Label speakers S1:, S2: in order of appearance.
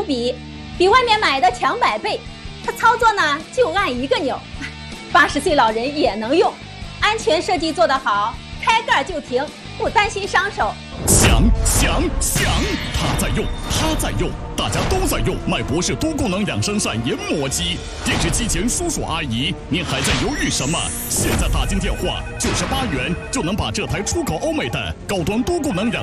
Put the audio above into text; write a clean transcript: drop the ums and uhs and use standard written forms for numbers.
S1: 比，比外面买的强100倍。它操作呢就按一个钮，80岁老人也能用，安全设计做得好，开盖就停，不担心伤手。
S2: 响，它在用，它在用，大家都在用麦博士多功能养生膳研磨机。电视机前叔叔阿姨，您还在犹豫什么？现在打进电话，98元就能把这台出口欧美的高端多功能养